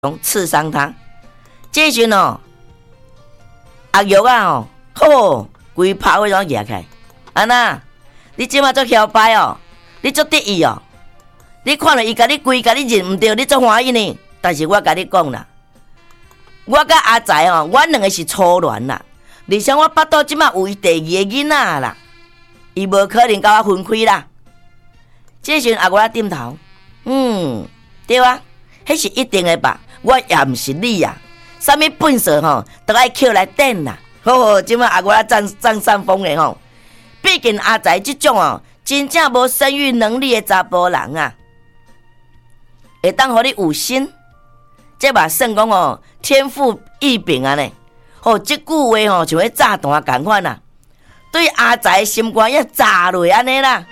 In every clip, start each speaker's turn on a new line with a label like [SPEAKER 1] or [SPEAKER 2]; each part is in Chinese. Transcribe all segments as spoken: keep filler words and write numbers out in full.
[SPEAKER 1] 刺伤他。这时哦，阿玉啊哦，吼，规拍火种举起来，安那，你即马做摇摆哦，你做得意哦，你看到伊甲你规甲你认毋对，你做欢喜呢？但是我甲你讲啦，我甲阿财哦，阮两个是初恋啦，而且我巴肚即马有伊第二个囡仔啦，伊无可能甲我分开啦。这时阿我点头，嗯，对啊，迄是一定的吧。我也毋是你啊，啥物本事吼，都爱捡来等啦。吼，即摆阿我占占上风的吼，毕竟阿财即种哦，真正无生育能力的查甫人啊，会当互你有心，这嘛算讲哦，天赋异禀啊呢。吼，即句话吼，像迄炸弹共款啊，对阿财心肝要炸落安尼啦。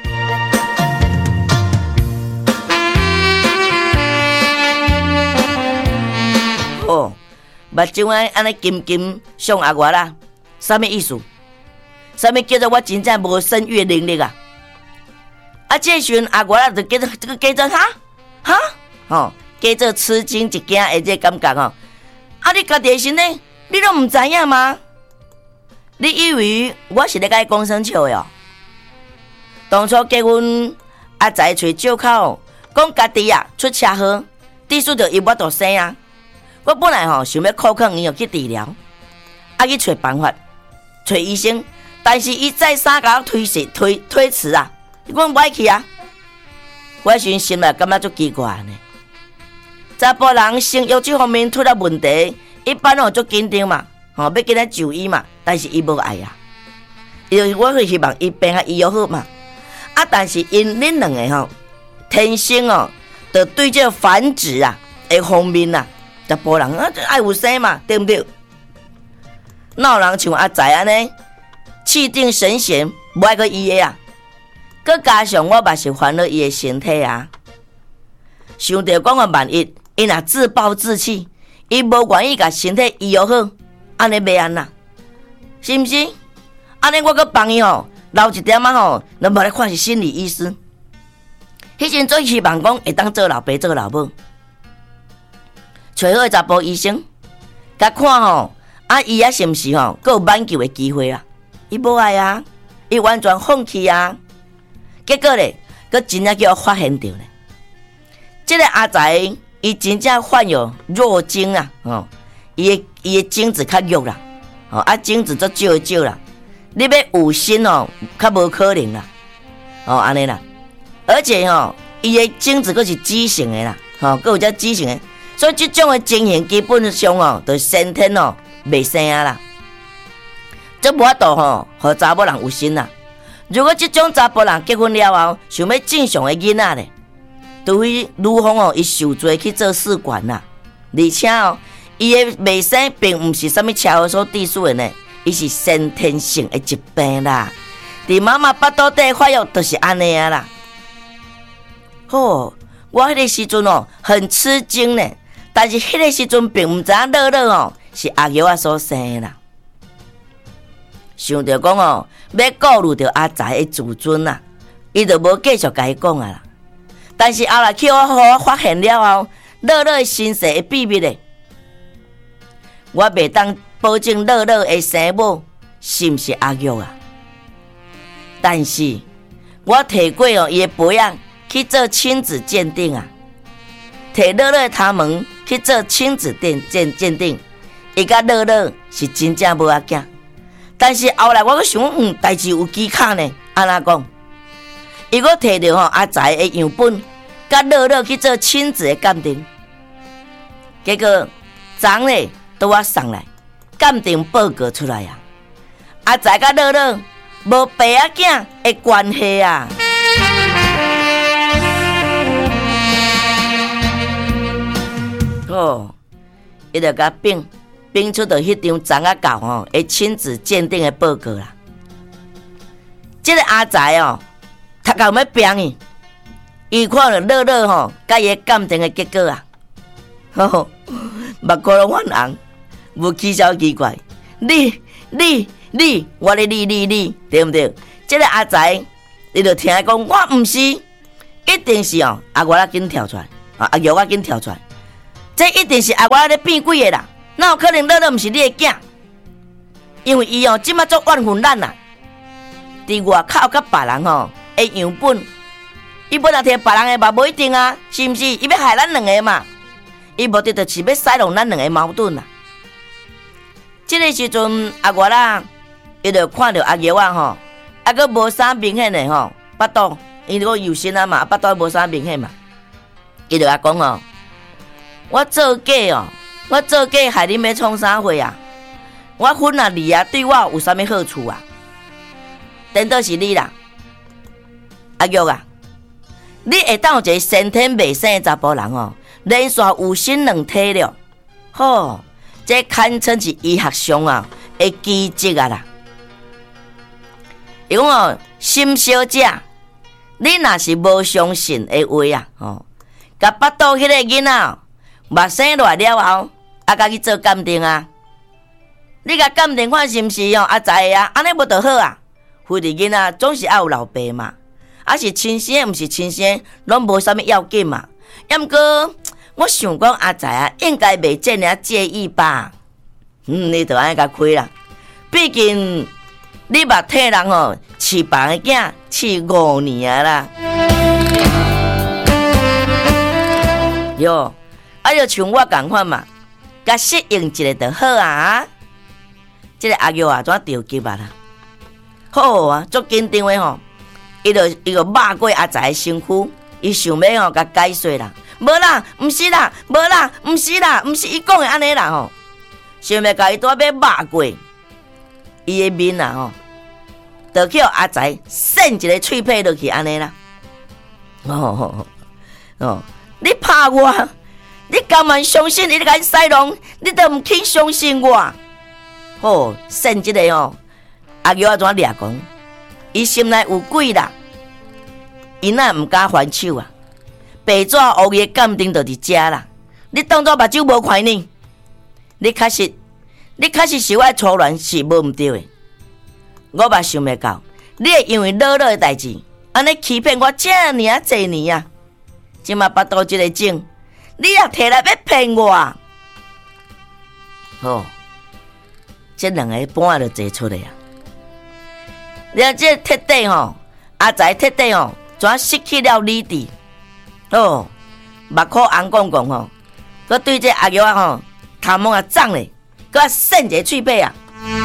[SPEAKER 1] 哦，目睭安安尼金金上阿我啦，啥物意思？啥物叫做我真正无生育能力啊？啊，这时阵阿我啦就叫做这个叫做哈哈，吼，叫做吃惊一惊的这感觉吼。啊，你家己的身体，你都毋知影吗？你以为我是咧甲你讲生笑的哦？当初结婚，阿财找借口讲家己啊出车祸，意思就伊无大生啊。我本来吼想要靠抗伊去治疗，啊去找办法，找医生，但是伊再三甲我推辞推推辞啊，伊讲不爱去啊。我时阵心内感觉足奇怪呢。查甫人生育这方面出了问题，一般吼足紧张嘛，吼要紧来就医嘛，但是伊无爱啊。因为我是希望伊病较医疗好嘛，啊但是因恁两个吼天生哦，就对这繁殖啊的方面啊。查甫人啊，爱有生嘛，对不对？哪有人像阿财安尼，气定神闲，无爱个伊个啊？佮加上我嘛是烦恼伊个身体啊。想着讲个万一，伊若自暴自弃，伊无愿意甲身体医疗好，安尼要安那？是毋是？安尼我佮帮伊吼，留一点仔吼，咱无咧看是心理医师。迄阵最希望讲会当做老爸做老母。找好个查甫医生，甲看吼，啊伊啊是毋是吼，佮有挽救的机会啊？伊无爱啊，伊完全放弃啊。结果咧，佮真正叫我发现着咧，即个阿财伊真正患有弱精啊，吼，伊的伊的精子较弱啦，吼啊精子足少少啦，你要有心哦，较无可能啦，哦安尼啦，而且吼，伊的精子佮是畸形的啦，吼，佮有只畸形的。所以这种的情形基本上哦，就先天哦袂生啊啦，这无法度吼，互查某人有心啦。如果这种查甫人结婚了后，想要正常的囡仔咧，除非女方哦伊受罪去做试管啦，而且哦，伊的袂生并毋是啥物车祸所致死的呢，伊是先天性的疾病啦。伫妈妈腹肚底发育就是安尼啊啦。吼，我迄个时阵哦，很吃惊呢。但是迄个时阵并毋知影乐乐哦是阿玉啊所生的啦，想着讲哦要顾虑着阿财的自尊啊，伊就无继续甲伊讲啊啦。但是后来去我互我发现了后，乐乐身世的秘密咧，我袂当保证乐乐的生母是毋是阿玉啊。但是我摕过哦伊的培养去做亲子鉴定啊。摕乐乐他们去做亲子鉴鉴鉴定，伊甲乐乐是真正无阿囝。但是后来我阁想，嗯，代志有蹊跷呢。安怎讲？伊阁摕着吼阿财的样本，甲乐乐去做亲子的鉴定，结果昨咧都我送来鉴定报告出来啊！阿财甲乐乐无爸仔囝的关系啊！哦，伊就甲并并出到迄张张啊搞吼，诶亲子鉴定的报告啦。即、这个阿财哦，他讲要拼伊，伊看了乐乐吼，甲伊的鉴定的结果啊，吼，目眶拢泛红，无起笑奇怪。你你你，我咧你你你，对毋对？即、这个阿财，伊就听讲，我毋是，一定是哦，阿我啦紧跳出来，啊阿玉我紧跳出来。 这一定是阿我咧变鬼的啦，哪有可能乐乐毋是你的囝？因为伊哦，即马做怨恨咱啦，伫外口甲别人吼会样本，伊本来摕别人的嘛无一定啊，是毋是？伊要害咱两个嘛，伊目的就是要使弄咱两个矛盾啦。即个时阵阿我啦，伊就看到阿爷啊吼，啊个无啥明显的吼，巴肚，伊个有心啊嘛，巴肚无啥明显嘛，伊就阿讲哦，我做假哦，我做假害恁要创啥货啊？我分啊你啊，对我有啥物好处啊？颠倒是你啦，阿玉啊，你会当有一个先天未生的查甫人哦，连续有心两体了，吼，这堪称是医学上啊的奇迹啊啦！伊讲哦，心小姐，你若是无相信的话啊，吼，甲巴肚迄个囡仔目生落了后，啊，甲去做鉴定啊。你甲鉴定看是毋是哦？啊，知啊，安尼无就好啊。非得囡仔总是爱有老爸嘛，啊是亲生毋是亲生，拢无啥物要紧嘛。要毋过我想讲阿仔啊，应该袂这样介意吧？嗯，你着安尼甲开啦。毕竟你目替人吼饲别人的囝饲五年啊啦。哟，啊就像我共款嘛，甲适应一下就好啊。这个阿玉啊，怎着急啊啦？好啊，足紧张的吼，伊就伊就骂过阿仔的身躯，伊想要吼甲解说啦，无啦，毋是啦，无啦，毋是啦，毋是伊讲的安尼啦吼，想要甲伊拄要骂过，伊的面啊吼，就叫阿仔扇一个喙皮落去安尼啦。哦哦哦，你怕我？你甘愿相信你甲西龙，你都毋肯相信我？好，甚至个哦，阿玉啊怎掠讲？伊心内有鬼啦，伊哪毋敢还手啊？白纸黑字鉴定就伫遮啦。你当作目睭无看呢？你确实，你确实是我初恋是无毋对的。我嘛想袂到，你会因为乐乐的代志，安尼欺骗我遮尔啊侪年啊！即马巴肚即个种，你也摕来要骗我啊！好。这两个半就坐出来啊！了这彻底吼，阿仔彻底吼，怎失去了理智？哦，目眶红光光吼，佮对这阿玉啊吼，头毛啊长咧，佮扇一个喙皮啊！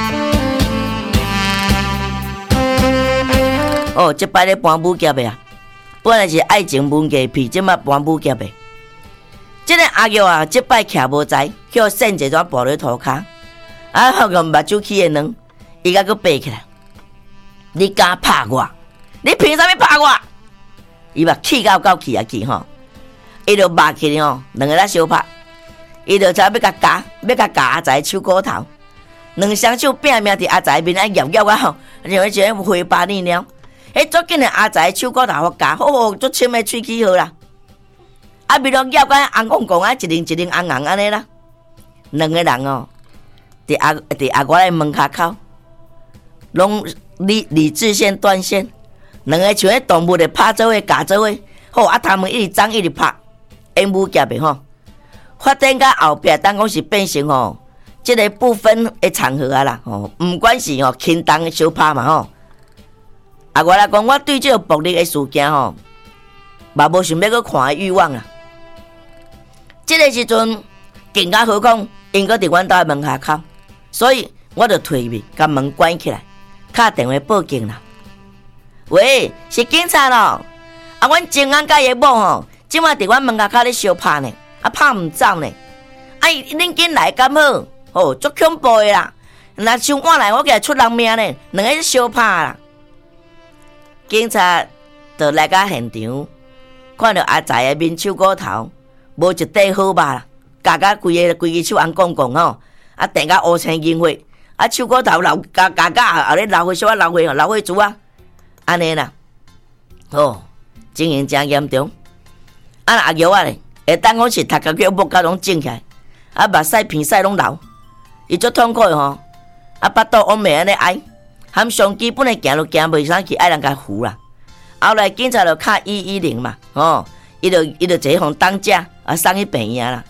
[SPEAKER 1] 哦，这摆咧搬武夹的啊，本来是爱情文艺片，即马搬武夹的。这个阿玉啊，这摆徛无在，叫扇一撮抱咧涂骹。啊！好个目睭起的软，伊甲佫爬起来。你敢拍我？你凭啥物拍我？伊嘛气到够气啊气吼！伊就骂起吼，两个咧相拍，伊就才要甲夹，要甲夹阿仔手骨头，两双手拼命伫阿仔面啊摇摇啊吼，像迄种花巴呢了。迄足紧的阿仔手骨头互夹，好好足深的喙齿好啦。啊，面拢摇甲红光光啊，一零一零红红安尼啦。两个人哦。伫阿伫阿我的门骹口，拢理理智线断线，两个像迄动物咧拍做伙、夹做伙，好啊！他们一直争一直拍，演武夹的吼。发展到后壁，当讲是变成吼，即个部分的场合啊啦，吼，毋管是吼轻重相拍嘛吼。啊，我来讲，我对这个暴力的事件吼，嘛无想要去看的欲望啊。即个时阵，更加何况，因搁伫阮兜的门骹口。所以我就退避，把门关起来，打电话报警啦。喂，是警察咯！啊，阮静安甲伊某吼，即马伫阮门口咧相拍呢，啊拍毋走呢。啊，恁紧来敢好？哦，足恐怖的啦！若伤晚来，我计出人命呢。两个相拍啦，警察就来到现场，看到阿仔的面手骨头无一块好肉啦，夹甲规个规只手红光光吼。啊，电甲乌青银血，啊手骨头流夹夹夹，后咧流血小啊流血吼，流血珠啊，安尼啦，哦，情形真严重。啊阿玉啊咧，会当讲是头壳脚木甲拢肿起来，啊目屎鼻屎拢流，伊足痛苦诶吼，啊巴肚往袂安尼哀，含上基本诶行都行袂上去，爱人甲扶啦。后来警察就敲一一零嘛，哦，伊就伊就坐互当家啊送去病院啦。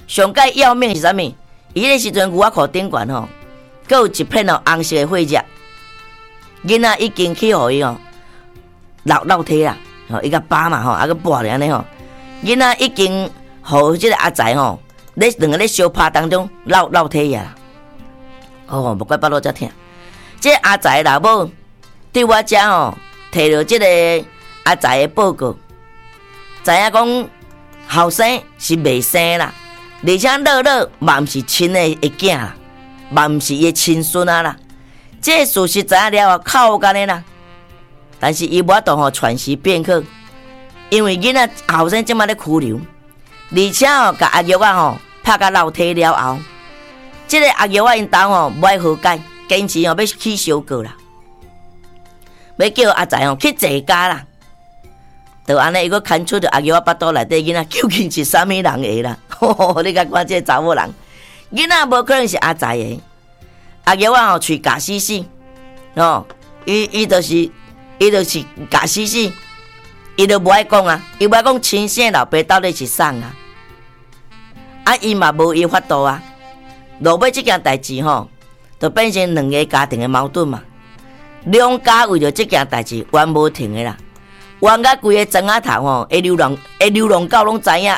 [SPEAKER 1] 上界要命是啥物？伊迄个时阵牛仔裤顶悬吼，佮有一片哦红色的血迹。囡仔已经去互伊哦落落体啦，吼伊个疤嘛吼，啊个拔咧安尼吼。囡仔已经互即个阿财吼，咧两个咧相拍当中落落体呀。哦，无怪巴肚遮疼。即个阿财老母伫我遮吼，摕到即个阿财的报告，知影讲后生是未生啦，而且乐乐嘛毋是亲的的囝啦，嘛毋是伊的亲孙啊啦。这个事实知影了后，哭干的啦。但是伊无法度吼喘息片刻，因为囡仔后生即马咧哭流，而且吼甲阿玉仔吼拍甲落体了后，即、這個阿玉仔因兜吼无爱和解，坚持吼要去相告啦，要叫阿財吼去坐家啦。就安尼，伊个牵出着阿玉仔巴肚内底囡仔，究竟是啥物人的啦？呵呵你甲看这查某人，囡仔无可能是阿財的。阿玉仔吼喙假死死，哦，伊伊就是伊就是假死死，伊就无爱讲啊，伊无爱讲亲生老爸到底是啥啊？啊，伊嘛无伊法度啊。落尾这件代志吼，就变成两个家庭的矛盾嘛。两家为着这件代志冤无停的啦，冤甲规个庄仔头吼，会流浪会流浪狗拢知影。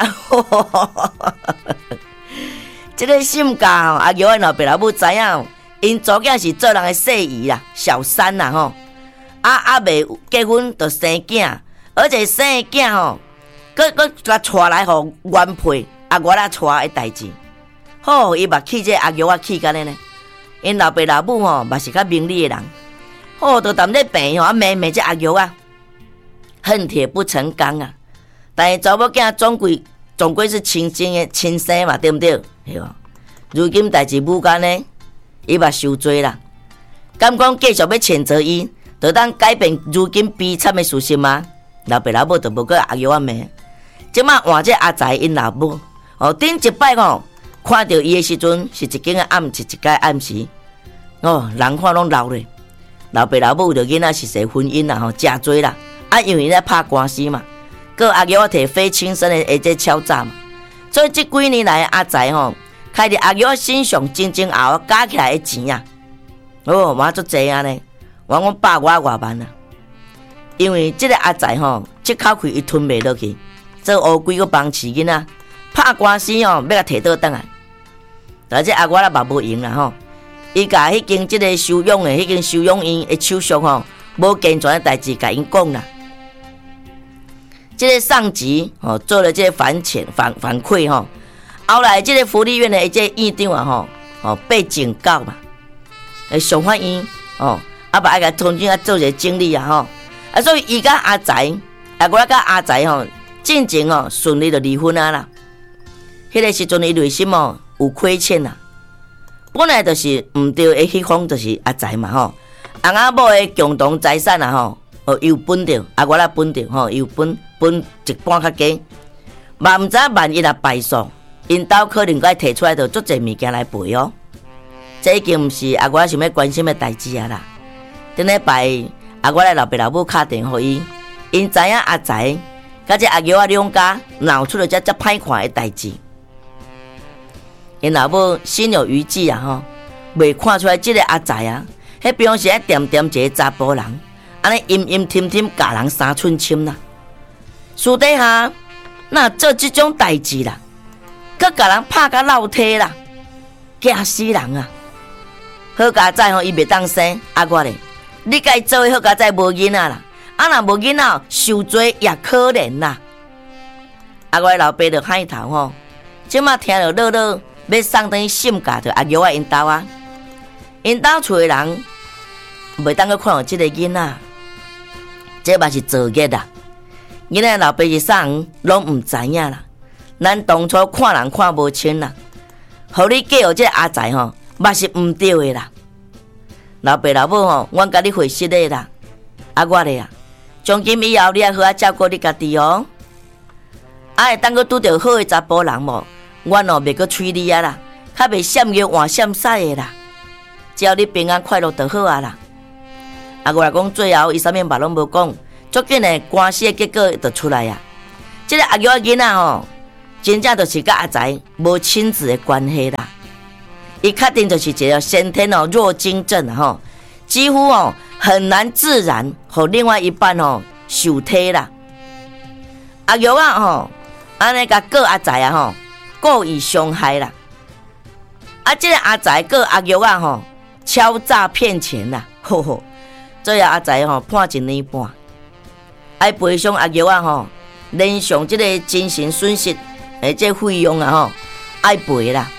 [SPEAKER 1] 这个性格吼，阿玉的老爸老母知影。因祖囝是做人的细姨啦，小三啦吼，啊啊未结婚就生囝，而且生的囝吼，佮佮甲带来互原配阿我啦带的代志，好，伊嘛气这阿玉仔气干呢呢。因老爸老母吼嘛是较明理的人，好，就踮咧病吼，啊骂骂这阿玉仔，恨铁不成钢啊。但是查某囝总归总归是亲生的亲生嘛，对不对？对吧？如今代志母干呢？伊嘛受罪啦，敢讲继续要谴责伊，就当改变如今悲惨的事实吗？老爸老母就无过阿玉仔骂，即马换这阿财因老母，哦，顶一摆哦，看到伊的时阵是一间的暗，是一间暗时，哦，人看拢老咧。老爸老母就囡仔是谁婚姻啦，吼，真多啦，啊，因为在拍官司嘛，个阿玉仔摕非亲生的下这敲诈嘛，所以这几年来阿财吼。开伫阿玉身上真正后加起来的钱啊，哦，嘛足济啊呢，我讲百外外万啊。因为这个阿财吼，这口气伊吞袂落去，做乌龟个帮饲囡仔，拍官司吼，要甲摕倒转来。但这阿我啦嘛无用啦吼，伊甲迄间即个收养的迄间收养院的手续吼，无健全的代志甲因讲啦。这个上级吼做了这个反潜反反馈吼。后来，这个福利院的这个院长啊，吼，哦被警告嘛，诶，上法院哦，啊把伊个重新啊做一个整理啊，吼，啊，所以伊甲阿财，啊，我甲阿财吼，进前哦顺利就离婚啊啦。迄个时阵伊内心哦有亏欠啦，本来就是毋对的迄方就是阿财嘛，吼，翁仔某的共同财产啊，吼，哦有分着，啊我啦分着，吼有分分一半较加，嘛毋知万一若败诉。因兜可能该摕出来，就足侪物件来赔哦。这已经毋是阿我想要关心的代志啊啦。顶礼拜阿我来老爸老母敲电互伊，因知影阿财甲这阿玉仔两家闹出了遮遮歹看的代志。因老母心有余悸啊吼，未看出来这个阿财啊，迄平常时爱掂掂一个查甫人，安尼阴阴甜甜教人三寸深啦。私底下哪做这种代志啦？佮甲人拍甲落体啦，惊死人啊！好佳仔吼，伊袂当生阿我咧，你甲伊做伙好佳仔无囡仔啦，啊若无囡仔受罪也可怜啦。阿我老爸就喊头吼，即马听着乐乐要送等于心价着阿玉仔因兜啊，因兜厝的人袂当去看到即个囡仔，这嘛是造孽啦。囡仔老爸是啥人拢毋知影啦。咱当初看人看无清啦，互你嫁予这个阿财吼，嘛是毋对的啦。老爸老母吼，阮甲你会失礼啦，啊我咧啊，从今以后你要好好照顾你家己哦。啊会当去拄着好的查甫人无，阮哦袂去催你啊啦，较袂闪耀换闪屎的啦。只要你平安快乐就好啊啦。啊我来讲最后伊啥物嘛拢无讲，足紧的官司的结果就出来啊。这个阿玉仔囡仔吼。 真正就是甲阿财无亲子的关系啦。伊确定就是一个先天哦弱精症啊吼，几乎哦很难自然和另外一半哦受体啦。阿玉啊吼，安尼甲告阿财啊吼，故意伤害啦。啊，这个阿财告阿玉啊吼，敲诈骗钱啦，吼吼，最后阿财吼判一年半，爱赔偿阿玉啊吼，连上这个精神损失诶，这费用啊吼，爱赔啦。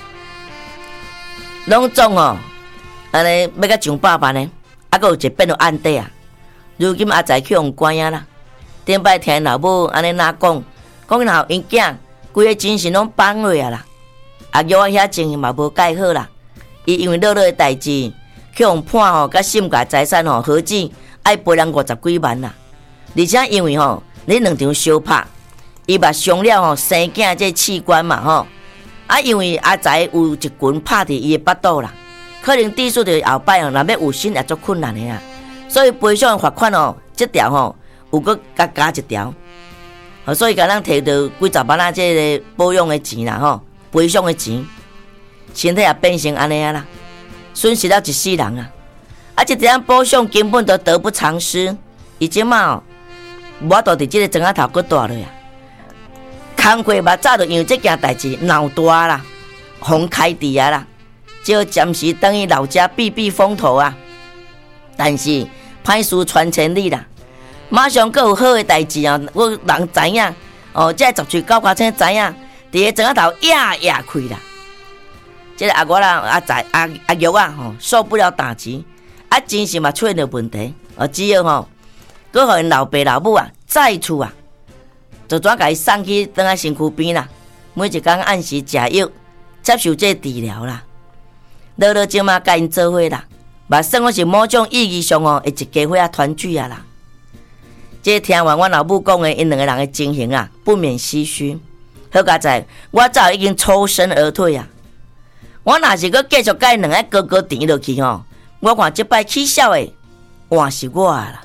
[SPEAKER 1] 拢总哦，安尼要甲上百万呢，啊，阁有一变落案底啊。如今阿财去用关啊啦，顶摆听老母安尼哪讲，讲然后因囝规个精神拢崩落啊啦。阿玉啊遐情形嘛无改好啦，伊因为落落的代志，去用判吼，甲心甲财产吼合计爱赔人五十几万啦。而且因为吼，你两场相拍，伊嘛伤了吼生囝这器官嘛吼。啊，因为阿财有一拳拍伫伊的腹肚啦，可能抵数着后摆哦，若要有心也足困难的啊。所以赔偿的罚款哦，这条吼有搁加加一条，哦，所以甲咱摕到几十万啊，这个保养的钱啦吼。赔偿的钱，身体也变成安尼啊啦，损失了一世人啊！啊，这点保障根本都得不偿失。伊即马哦，无法度伫即个庄仔头搁大落啊！工课嘛早就因为这件代志闹大啦，红开除啊啦，只好暂时等于老家避避风头啊。但是歹事传千里啦，马上搁有好的代志啊！我人知影哦，这十岁九八千知影。伫个庄仔头压压开啦，这个阿我啦阿财阿阿玉啊吼受不了打击，啊精神嘛出现了问题，哦只要吼，佮互因老爸老母啊再厝啊，就转甲伊送去倒来身躯边啦，每一工按时食药，接受这治疗啦。乐乐即马甲因做伙啦，嘛算我是某种意义上哦，会一家伙啊团聚啊啦。这听完我老母讲的因两个人的情形啊，不免唏嘘。好佳在，我早已经抽身而退啊！我若是佮继续甲两个哥哥甜落去吼，我看这摆起笑的换是我啦。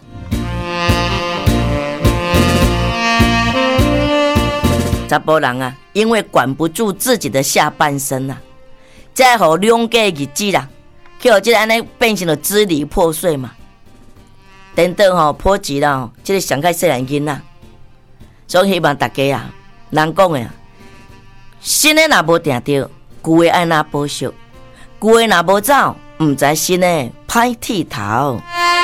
[SPEAKER 1] 查甫人啊，因为管不住自己的下半身啊，再互两家日子啦，去互这安尼变成了支离破碎嘛。等等吼，波及啦，这个上届细汉囡仔，所以希望大家啊，人讲的啊。新的若无定着，旧的爱哪保守；旧的若无走，毋知新的歹剃头。